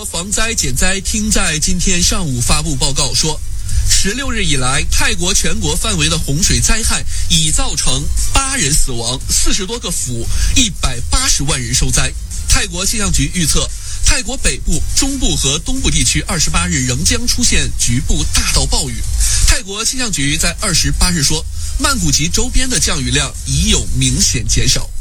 国防灾减灾厅在今天上午发布报告说，16日以来，泰国全国范围的洪水灾害已造成8人死亡，40多个府，180万人受灾。泰国气象局预测，泰国北部、中部和东部地区28日仍将出现局部大到暴雨。泰国气象局在28日说，曼谷及周边的降雨量已有明显减少。